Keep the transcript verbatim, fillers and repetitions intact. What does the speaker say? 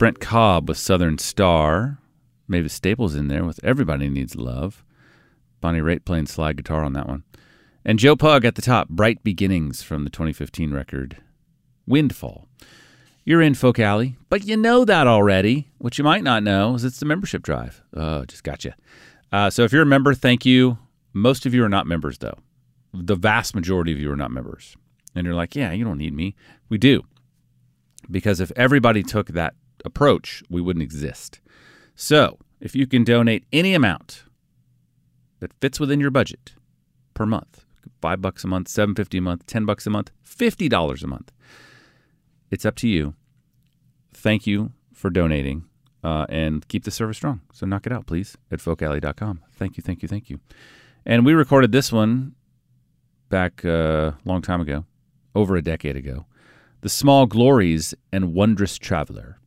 Brent Cobb with Southern Star. Mavis Staples in there with Everybody Needs Love. Bonnie Raitt playing slide guitar on that one. And Joe Pug at the top, Bright Beginnings from the twenty fifteen record Windfall. You're in Folk Alley, but you know that already. What you might not know is it's the membership drive. Oh, just gotcha. Uh, so if you're a member, thank you. Most of you are not members, though. The vast majority of you are not members. And you're like, yeah, you don't need me. We do. Because if everybody took that approach, we wouldn't exist. So if you can donate any amount that fits within your budget per month, five bucks a month, seven fifty a month, ten bucks a month, fifty dollars a month, it's up to you. Thank you for donating, uh, and keep the service strong. So knock it out, please, at folk alley dot com. Thank you, thank you, thank you. And we recorded this one back a uh, long time ago, over a decade ago. The Small Glories and Wondrous Traveler.